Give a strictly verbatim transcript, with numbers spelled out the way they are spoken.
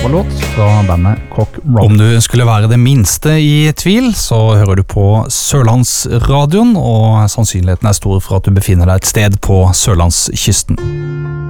coverlåt fra bandet Cock Robin. Om du skulle være det minste i tvil, så hører du på Sørlandsradioen, og sannsynligheten er stor for at du befinner deg et sted på Sørlandskysten.